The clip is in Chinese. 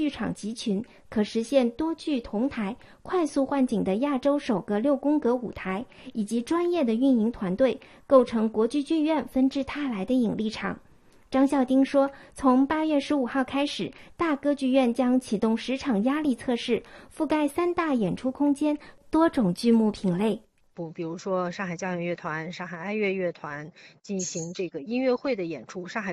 剧场集群，可实现多剧同台、快速换景的亚洲首个6宫格舞台，以及专业的运营团队，构成国剧剧院纷至沓来的引力场。张孝丁说，从8月15号开始，大歌剧院将启动10场压力测试，覆盖3大演出空间、多种剧目品类。 比如说上海交响乐团、上海爱乐乐团进行这个音乐会的演出，上海